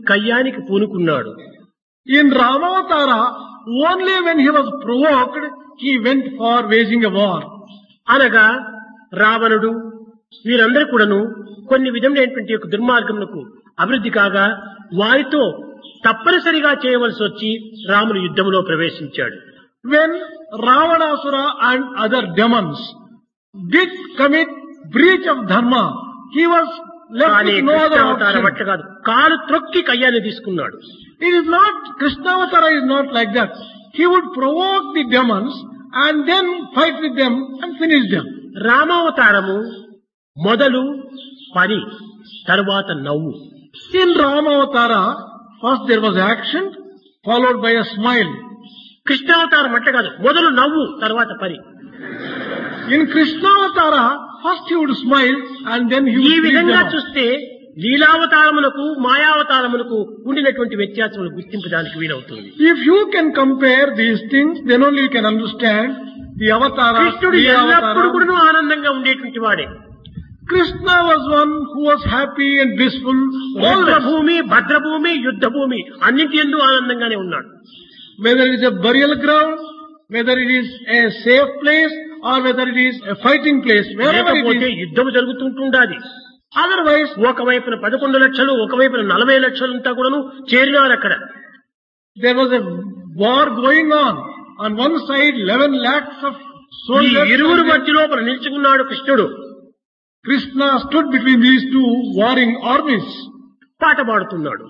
కయ్యానికి పూనుకున్నాడు. In Ramavatara, only when he was provoked, he went for waging a war. అనగా రావణుడు వీరందరూ కూడాను కొన్ని విధములైనటువంటి యొక్క దుర్మార్గములకు అభివృద్ధి కాగా వారితో తప్పనిసరిగా చేయవలసి వచ్చి రాముడు యుద్ధంలో ప్రవేశించాడు. When Ravanasura and other demons did commit breach of dharma, he was left కానీ with no other కృష్ణావతారం option. అట్లా కాదు, కాలు త్రొక్కి కయ్యాన్ని తీసుకున్నాడు. It is not, Krishnavatara is not like that. He would provoke the demons and then fight with them and finish them. రామావతారము మొదలు పరి తరువాత నవ్వు. In Ramavatara, first there was action, followed by a smile. కృష్ణావతారం అట్లా కాదు, మొదలు నవ్వు తర్వాత పరి. In Krishnavatara, first he would smile and then he ఈ would lead them విధంగా out. చూస్తే లీలావతారములకు మాయావతారములకు ఉండినటువంటి వ్యత్యాసములు గుర్తించడానికి వీలవుతుంది. If you can compare these things, then only you can understand the avatara. కృష్ణుడు ఎల్లప్పుడూ కూడా ఆనందంగా ఉండేటువంటి వాడే. Krishna was one who was happy and blissful. Always. రుద్రభూమి భద్రభూమి యుద్ధభూమి అన్నింటి యందు ఆనందంగానే ఉన్నాడు. Whether it is a burial ground, whether it is a safe place, or whether it is a fighting place, wherever it లేకపోతే is. యుద్ధం జరుగుతుంటుండాది. Otherwise, ఒకవైపున 11 లక్షలు ఒకవైపున 40 లక్షలు అంతా కూడాను చేరినారు అక్కడ. there was a war going on. On one side, 11 lakhs of ఈ soldiers. ఇరువురు మధ్య లోపల నిలుచుకున్నాడు కృష్ణుడు. Krishna stood between these two warring armies. పాట పాడుతున్నాడు.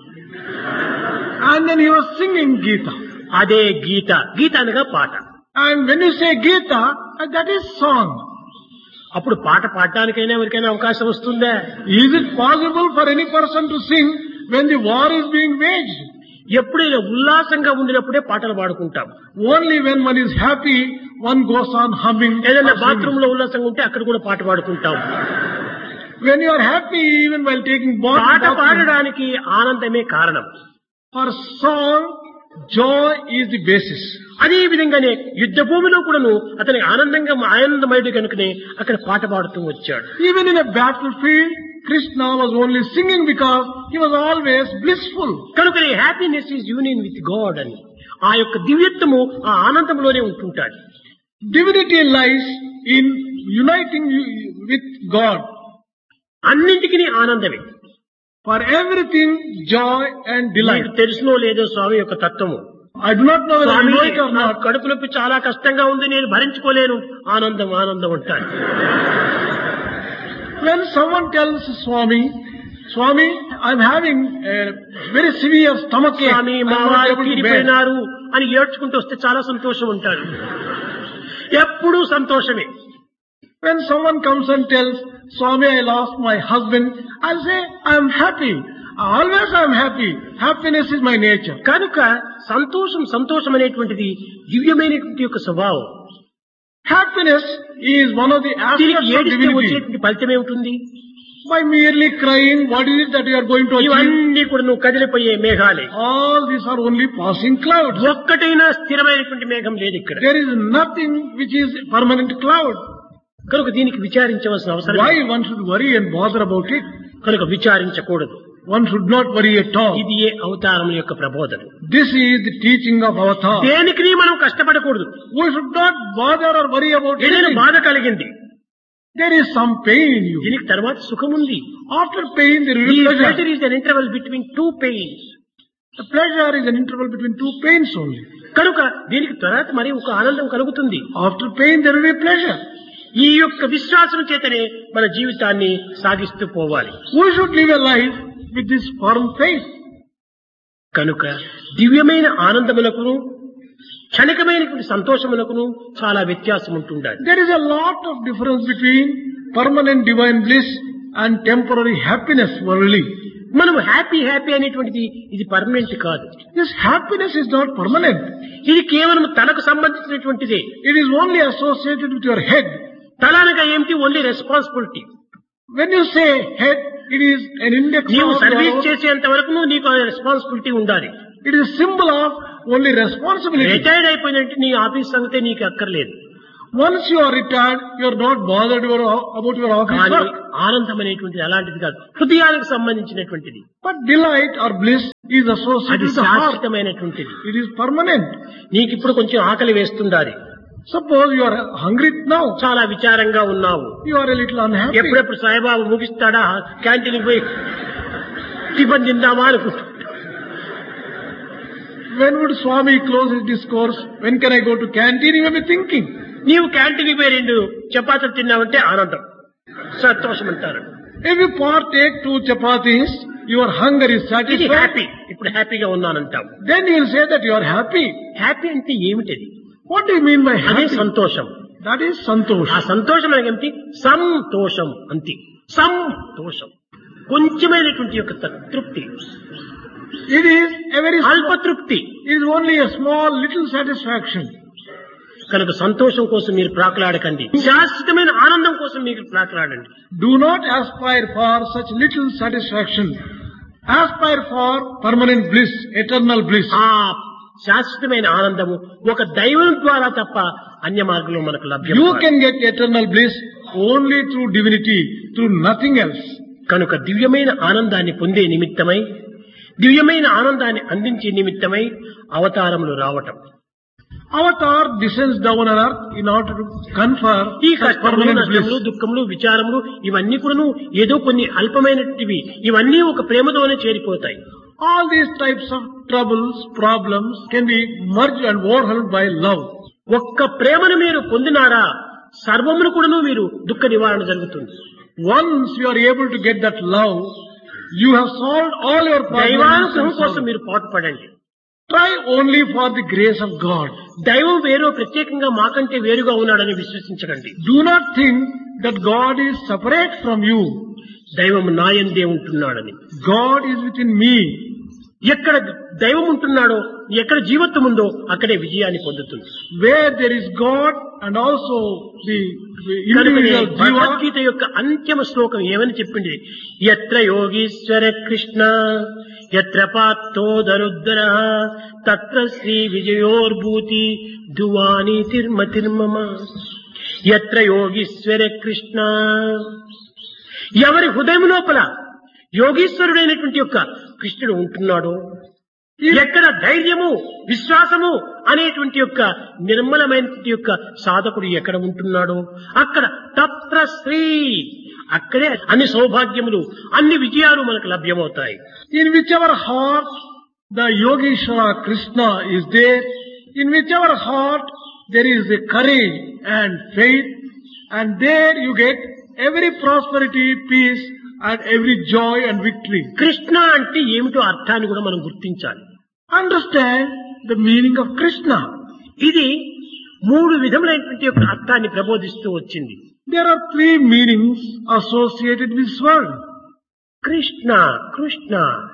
And then he was singing Gita. అదే గీత. గీత అనగా పాట. And when you say Gita, that is song. అప్పుడు పాట పాడటానికైనా ఎవరికైనా అవకాశం వస్తుందా? Is it possible for any person to sing when the war is being waged? ఎప్పుడైనా ఉల్లాసంగా ఉండినప్పుడే పాటలు పాడుకుంటాం. Only when one is happy, one goes on humming. ఏదైనా or singing. బాత్రూమ్ లో ఉల్లాసంగా ఉంటే అక్కడ కూడా పాట పాడుకుంటాం. When you are happy, even while taking bath, పాట పాడడానికి ఆనందమే కారణం. for song, joy is the basis. అదే విధంగానే యుద్ధ భూమిలో కూడాను అతని ఆనందమయుడు కనుకనే అక్కడ పాట పాడుతూ వచ్చాడు. Even in a battlefield, Krishna was only singing because he was always blissful. కనుకనే happiness is union with God అని ఆ యొక్క దివ్యత్వము ఆ ఆనందంలోనే ఉంటుంటాడు. Divinity lies in uniting you with God. అన్నింటికి ఆనందమే. For everything, joy and delight. మీకు తెలుసునో లేదో స్వామి యొక్క తత్వము. I do not know whether you Swamy know it or నా not. కడుపు నొప్పి చాలా కష్టంగా ఉంది, నేను భరించుకోలేను. ఆనందం ఆనందం అంటాడు. When someone tells Swami, Swami, I'm having a very severe stomach ache. Swamy I'm మా not వారు able to bear. తీరిపోయినారు అని ఏడ్చుకుంటూ వస్తే చాలా సంతోషం ఉంటాడు. ఎప్పుడూ సంతోషమే. When someone comes and tells, Swami, I lost my husband, I'll say, I'm happy. Always I'm happy. Happiness is my nature. కనుక సంతోషం అనేటువంటిది దివ్యమైనటువంటి యొక్క స్వభావం. Happiness is one of the దీనికి aspects of ఏడిస్తే divinity. వచ్చేటువంటి ఫలితం ఏమిటి? By merely crying, what is it that you are going to achieve? ఇవన్నీ కూడా నువ్వు కదిలిపోయే మేఘాలే. All these are only passing clouds. ఒక్కటైనా స్థిరమైనటువంటి మేఘం లేదు ఇక్కడ. There is nothing which is permanent cloud. కనుక దీనికి విచారించవలసిన అవసరం Why లేదు. one should worry and bother about it? కనుక విచారించకూడదు. One should not worry at all. ఇది ఏ అవతారం యొక్క ప్రబోధన. This is the teaching of Avatar. దేనికి మనం కష్టపడకూడదు. We should not bother or worry about ఏదైనా anything. బాధ కలిగింది, There is some pain in you. దీనికి తర్వాత సుఖం ఉంది. After pain, there ఈ is pleasure. pleasure is an interval between two pains. The pleasure is an interval between two pains only. కనుక దీనికి తర్వాత మరి ఒక ఆనందం కలుగుతుంది. After pain, there will be pleasure. ఈ యొక్క విశ్వాసం చేతనే మన జీవితాన్ని సాగిస్తూ పోవాలి. We should live a life with this firm faith. కనుక దివ్యమైన ఆనందములకును క్షణికమైనటువంటి సంతోషములకును చాలా వ్యత్యాసం ఉంటుండాలి. There is a lot of difference between permanent divine bliss and temporary happiness worldly. మనం హ్యాపీ అనేటువంటిది ఇది పర్మనెంట్ కాదు. This happiness is not permanent. ఇది కేవలం తనకు సంబంధించినటువంటిదే. It is only associated with your head. తల అనగా ఏమిటి? Only responsibility. When you say head, it is an index నీవు of సర్వీస్ your, చేసేంత వరకు నీకు రెస్పాన్సిబిలిటీ ఉండాలి. it is a symbol of only responsibility. Retired అయిపోయినట్టు నీ ఆఫీస్ సంగతే నీకు అక్కర్లేదు. Once you are retired, you are not bothered about your office కానీ work. ఆనందం అనేటువంటిది అలాంటిది కాదు, హృదయానికి సంబంధించినటువంటిది. But delight or bliss is associated అది with the heart. శాశ్వతమైనటువంటిది. It is permanent. నీకిప్పుడు కొంచెం ఆకలి వేస్తుండాలి, Suppose you are hungry now. చాలా విచారంగా ఉన్నావు, You are a little unhappy. ఎప్పుడెప్పుడు సాయిబాబా ముగిస్తాడా, క్యాంటీన్కి పోయి టిఫిన్ తిందామా అనుకుంటా. When would Swami close his discourse? When can I go to canteen? You may be thinking. నీవు క్యాంటీన్కి పోయి 2 చపాతీలు తిన్నావంటే ఆనందం, సంతోషం అంటారు. If you partake 2 chapatis, your hunger is ఇది satisfied. హ్యాపీ, ఇప్పుడు హ్యాపీగా ఉన్నానంటాం. Then you will say that you are happy. Happy అంటే ఏమిటది? What do you mean by అదే happy? సంతోషం. That is santosh. ఆ సంతోషం అనేది సంతోషం అంతే. సంతోషం కొంచెమైనటువంటి యొక్క తృప్తి, It is a very అల్ప small, తృప్తి. it is only a small little satisfaction. కనుక సంతోషం కోసం మీరు ప్రాకులాడకండి, శాశ్వతమైన ఆనందం కోసం మీరు ప్రాకులాడండి. Do not aspire for such little satisfaction. Aspire for permanent bliss, eternal bliss. ఆ శాశ్వతమైన ఆనందము ఒక దైవం ద్వారా తప్ప అన్య మార్గంలో మనకు లభ్యం You కాదు. can get eternal bliss only through divinity, through nothing else. కనుక దివ్యమైన ఆనందాన్ని పొందే నిమిత్తమై, దివ్యమైన ఆనందాన్ని అందించే నిమిత్తమై అవతారములు రావటం. Avatar descends down on earth in order to confer ఈ such కష్టములు, permanent నష్టములు, bliss. దుఃఖములు, విచారములు ఇవన్నీ కూడాను ఏదో కొన్ని అల్పమైనటివి, ఇవన్నీ ఒక ప్రేమతోనే చేరిపోతాయి. All these types of troubles, problems can be merged and overwhelmed by love. ఒక్క ప్రేమను మీరు పొందినారా, సర్వమును కూడాను మీరు దుఃఖ నివారణ జరుగుతుంది. Once you are able to get that love, you have solved all your problems. దైవానుగ్రహం and కోసం sorrow. మీరు పాటుపడండి. Try only for the grace of God. దైవం వేరో ప్రత్యేకంగా మాకంటే వేరుగా ఉన్నాడని విశ్వసించకండి. Do not think that God is separate from you. దైవం నాయందే ఉంటున్నాడని. God is within me. ఎక్కడ దైవం ఉంటున్నాడో, ఎక్కడ జీవత్వం ఉందో అక్కడే విజయాన్ని పొందుతుంది. Where there is God and also the కనుకనే individual jiva. భగవద్గీత యొక్క అంత్యమ శ్లోకం ఏమని చెప్పింది? యత్ర యోగీశ్వర కృష్ణ యత్ర పాత్తో దరుద్ర తత్ర శ్రీ విజయోర్భూతి దువాని తిర్మతిర్మమ. యత్ర యోగీశ్వర కృష్ణ, ఎవరి హృదయం లోపల యోగీశ్వరుడైనటువంటి యొక్క కృష్ణుడు ఉంటున్నాడో, ఎక్కడ ధైర్యము, విశ్వాసము అనేటువంటి యొక్క నిర్మలమైనటువంటి యొక్క సాధకుడు ఎక్కడ ఉంటున్నాడో అక్కడ తత్ర శ్రీ, అక్కడే అన్ని సౌభాగ్యములు, అన్ని విజయాలు మనకు లభ్యమవుతాయి. In whichever heart the Yogeshwara Krishna is there, in whichever heart there is a courage and faith, and there you get every prosperity, peace, and every joy and victory. Krishna అంటే ఏమిటో అర్థాన్ని కూడా మనం గుర్తించాలి. Understand the meaning of Krishna. ఇది 3 విధములైనటువంటి యొక్క అర్థాన్ని ప్రబోధిస్తూ వచ్చింది. There are 3 meanings associated with this word. Krishna Krishna,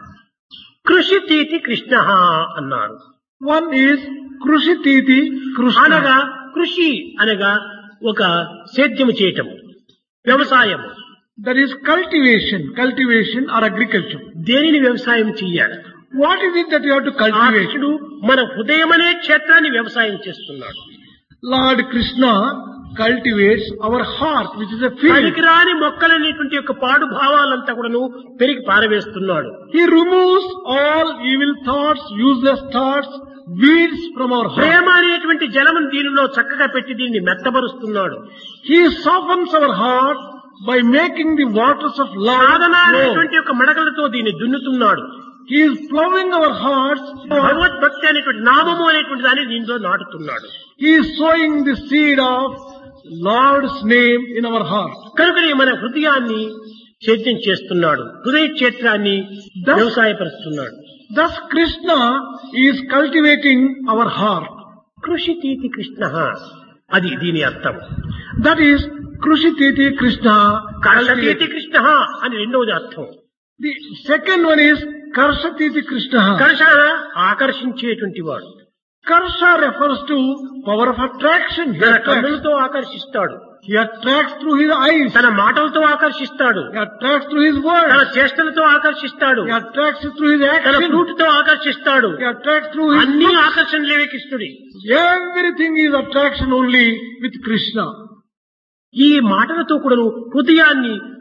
కృషితీతి Krishna అన్నారు. One is Krushititi Krishna. అనగా కృషి అనగా ఒక సేద్యము చేయటము, వ్యవసాయము. That is cultivation or agriculture. దేనిని వ్యవసాయం చెయ్యాలి? What is it that you have to ఆ cultivate? కృష్ణుడు మన హృదయం అనే క్షేత్రాన్ని వ్యవసాయం చేస్తున్నాడు. Lord Krishna cultivates our heart, which is a field. పనికిరాని మొక్కలనేటువంటి యొక్క పాడు భావాలంతా కూడాను పెరిగి పారవేస్తున్నాడు. He removes all evil thoughts, useless thoughts, weeds from our Prema heart. అనేటువంటి జలమును దీనిలో చక్కగా పెట్టి దీన్ని మెత్తబరుస్తున్నాడు. He softens our heart by making the waters of love Sadhana flow. అనేటువంటి యొక్క మడకలతో దీన్ని దున్నుతున్నాడు. He is plowing our hearts. భగవద్భక్తి అనేటువంటి నామము అనేటువంటి దాన్ని దీనిలో నాటుతున్నాడు. He is sowing the seed of Lord's name in our heart. కనుకనే మన హృదయాన్ని సేద్యం చేస్తున్నాడు, హృదయ క్షేత్రాన్ని వ్యవసాయపరుస్తున్నాడు. Thus Krishna is cultivating our heart. కృషితీతి Krishna, అది దీని అర్థం. That is Krushititi Krishna. కర్షతీతి Krishna అని రెండవది అర్థం. The second one is Karshatiti Krishna. కర్ష ఆకర్షించేటువంటి వాడు. Karsha refers to power of attraction. He తన attracts. కన్నులతో ఆకర్షిస్తాడు, He attracts through his eyes. తన మాటలతో ఆకర్షిస్తాడు, He attracts through his తన words. చేష్టలతో ఆకర్షిస్తాడు, He attracts through his తన action. ఫ్రూట్తో ఆకర్షిస్తాడు. He attracts through his అన్ని looks. ఆకర్షణలేవే కృష్ణుడి. Everything is attraction only with Krishna. ఈ మాటలతో కూడాను హృదయాన్ని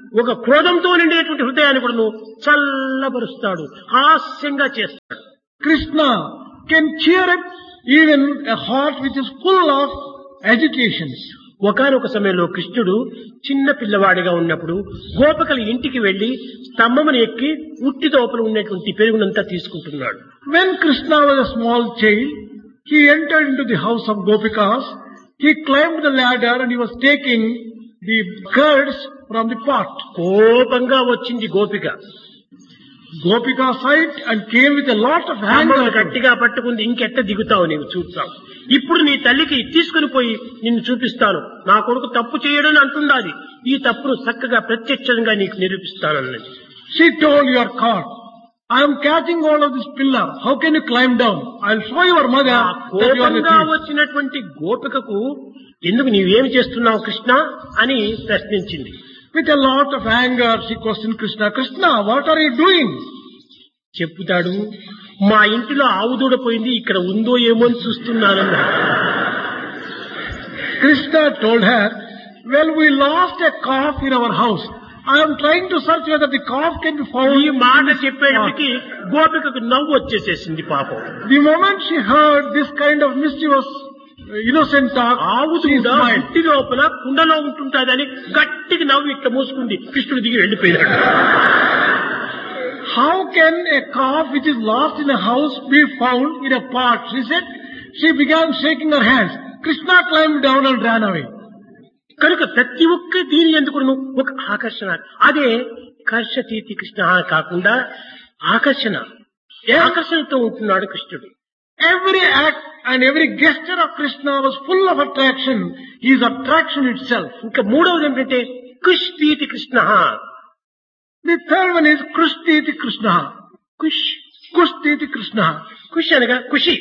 ఒక క్రోధంతో నిండేటువంటి హృదయాన్ని కూడా చల్లబరుస్తాడు, హాస్యంగా చేస్తాడు. Krishna can cheer up even a heart which is full of agitations. ఒకానొక సమయంలో కృష్ణుడు చిన్న పిల్లవాడిగా ఉన్నప్పుడు గోపికల ఇంటికి వెళ్లి స్తంభమును ఎక్కి ఉట్టి లోపల ఉన్నటువంటి పెరుగునంతా తీసుకుంటున్నాడు. When Krishna was a small child, he entered into the house of Gopikas. He climbed the ladder and he was taking the curds from the pot. కోపంగా వచ్చింది గోపిక. Gopika saw it and came with a lot of అమ్మను anger. గట్టిగా పట్టుకుంది, ఇంకెట్ట దిగుతావు నీవు చూస్తావు, ఇప్పుడు నీ తల్లికి తీసుకుని పోయి నిన్ను చూపిస్తాను, నా కొడుకు తప్పు చేయడని అంటుండాలి, ఈ తప్పును చక్కగా ప్రత్యక్షంగా నీకు నిరూపిస్తానన్నది. She told, you are caught. I am catching hold of this pillar. How can you climb down? I will show your mother ఆ that you are the కోపంగా thief. వచ్చినటువంటి గోపికకు ఎందుకు నీవేమి చేస్తున్నావు కృష్ణ అని ప్రశ్నించింది. With a lot of anger, she questioned Krishna. Krishna, what are you doing? చెప్పుతాడు, మా ఇంటిలో ఆవు దూడ పోయింది, ఇక్కడ ఉందో ఏమో అని చూస్తున్నానన్నా. Krishna told her, well, we lost a calf in our house. I am trying to search whether the calf can be found. ఈ మాట చెప్పేటప్పటికి గోపికకు నవ్వు వచ్చేసేసింది పాపం. The moment she heard this kind of mischievous, innocent talk, ఆవు she దూడ smiled. ఇంటి లోపల కుండలో ఉంటుంటాదని గట్టిగా నవ్వు ఇట్లా మూసుకుంది. కృష్ణుడు దిగి వెళ్ళిపోయినాడు. How can a calf which is lost in a house be found in a pot? She said. She began shaking her hands. Krishna climbed down and ran away. కనుక ప్రతి ఒక్క దీని ఎందుకు ఒక ఆకర్షణ, అదే కర్షతీతి కృష్ణ కాకుండా ఆకర్షణ, ఆకర్షణతో ఉంటున్నాడు కృష్ణుడు. Every act and every gesture of Krishna was full of attraction. He is attraction itself. ఇంకా మూడవది ఏమిటంటే కుష్తీతి Krishna. The third one is Krishtiti Krishna. Kush Kushtiti Krishna. కుష్ అనగా ఖుషి,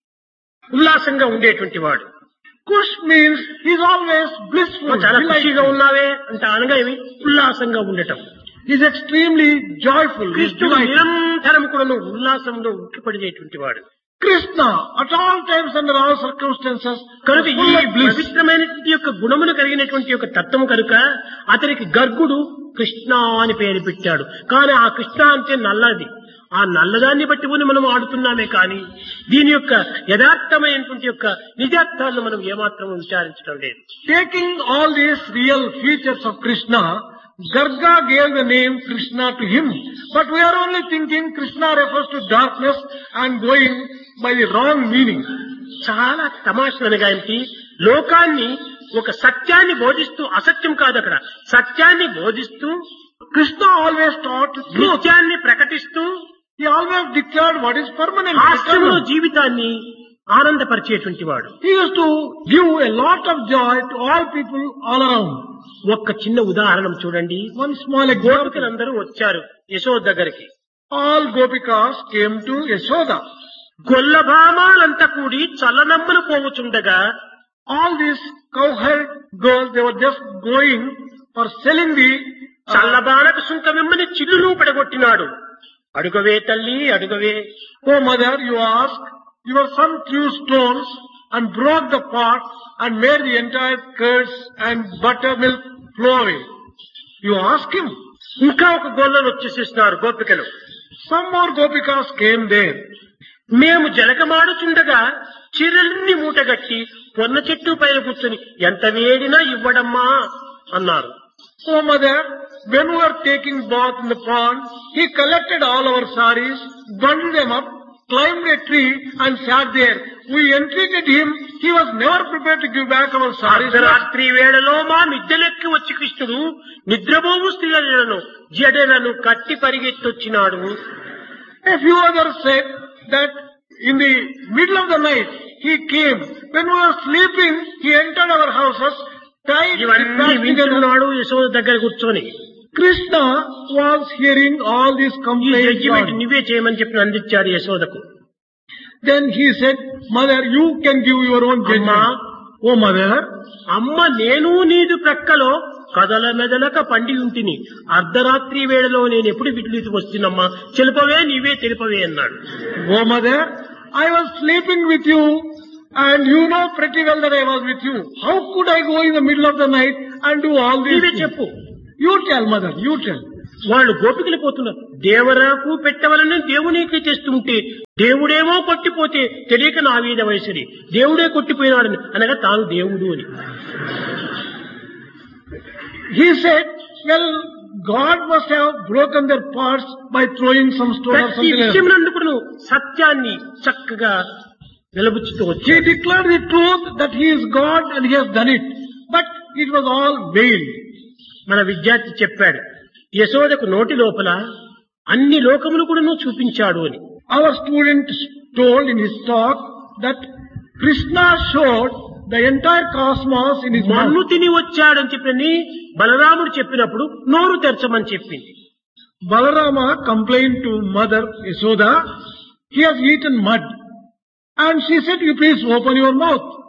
ఉల్లాసంగా ఉండేటువంటి వాడు. Kush means he is always blissful. చాలా ఖుషిగా delightful. ఉన్నావే అంటే అనగా ఏమి, ఉల్లాసంగా ఉండటం. He is extremely joyful. He is కృష్ణుడు delighted. నిరంతరం కూడా ఉల్లాసంలో ఉక్కిపడినటువంటి వాడు. Krishna, at all times under all circumstances, కనుక was ఈ full of bliss. పవిత్రమైనటువంటి యొక్క గుణమును కలిగినటువంటి యొక్క తత్వము కనుక అతనికి గర్గుడు కృష్ణ అని పేరు పెట్టాడు. కానీ ఆ కృష్ణ అంటే నల్లది, ఆ నల్లదాన్ని బట్టి మనం ఆడుతున్నామే కానీ దీని యొక్క యథార్థమైనటువంటి యొక్క నిజార్థాలను మనం ఏమాత్రం విచారించడం లేదు. Taking all these real features of Krishna, Garga gave the name Krishna to him. But we are only thinking Krishna refers to darkness and going by the wrong meaning. చాలా తమాషనగా ఏంటి, లోకాన్ని ఒక సత్యాన్ని బోధిస్తూ, అసత్యం కాదు అక్కడ, సత్యాన్ని బోధిస్తూ Krishna always taught truth. నిత్యాన్ని ప్రకటిస్తూ He always declared what is permanent. హాస్యంలో eternal. జీవితాన్ని ఆనందపరిచేటువంటి వాడు. He used to give a lot of joy to all people all around. ఒక్క చిన్న ఉదాహరణ చూడండి. One small example. గోపికలందరూ వచ్చారు యశోద దగ్గరికి. All Gopikas came to Yashoda. గొల్లభామాలంతా కూడి చల్లనమ్మను పోవుచుండగా All these cowherd girls, they were just going for selling the చల్లబాలకు సుంకమిమ్మని చిల్లులు పడగొట్టినాడు. అడుగవే తల్లి అడుగవే, Oh mother, you ask, your son threw stones and broke the pot and made the entire curds and buttermilk flow away. You ask him. ఇంకా ఒక గొల్లను వచ్చేసేస్తున్నారు గోపికలు. Some more Gopikas came there. మేము జలకమాడుచుండగా చీరలన్నీ మూటగట్టి పొన్న చెట్టు పైన కూర్చొని ఎంత వేడినా ఇవ్వడమ్మా అన్నారు. Oh mother, when we were taking bath in the pond, he collected all our saris, bundled them up, climbed a tree and sat there. We entreated him. He was never prepared to give back our saris. రాత్రి వేళలో మా మిద్దెలెక్కి వచ్చి కృష్ణుడు నిద్రపోవు స్త్రీలను జడలను కట్టి పరిగెత్తొచ్చినాడు. A few others said that in the middle of the night he came. When we were sleeping, he entered our houses, tied the ఇవన్నీ patch together. వింటున్నాడు యశోద దగ్గర కూర్చొని. Krishna was hearing all these ఈ complaints. జడ్జిమెంట్ నువ్వే చేయమని చెప్పి అందించాడు యశోదకు. Then he said, Mother, you can give your own అమ్మా, judgment. Oh mother, అమ్మ నేను నీదు ప్రక్కలో కదల మెదలక పండి ఉంటిని, అర్ధరాత్రి వేళలో నేను ఎప్పుడు విట్లీకి వస్తున్నమ్మా, తెలుపవే నీవే తెలుపవే అన్నాడు. oh mother, I was sleeping with you and you know pretty well that I was with you. How could I go in the middle of the night and do all these నీవే things? చెప్పు. You tell, mother, you tell. వాళ్ళు గోపికలు పోతున్నారు. దేవరాకు పెట్టవలని దేవునికి తెస్తుంటే దేవుడేమో కొట్టిపోతే తెలియక నా వీధ వయసుని దేవుడే కొట్టిపోయినాడని అనగా తాను దేవుడు అని. He said, well, God must have broken their parts by throwing some stone or ప్రతి something else. విషయంలో సత్యాన్ని చక్కగా నిలబుచ్చుతూ He వచ్చాడు. declared the truth that he is God and he has done it. But it was all veiled. మన విద్యార్థి చెప్పాడు, యశోదకు నోటి లోపల అన్ని లోకములు కూడా చూపించాడు అని. Our student told in his talk that Krishna showed the entire cosmos in his మన్ను mouth. తిని వచ్చాడని చెప్పని బలరాముడు చెప్పినప్పుడు నోరు తెరచమని చెప్పింది. Balarama complained to mother Yashoda, he has eaten mud. And she said, you please open your mouth.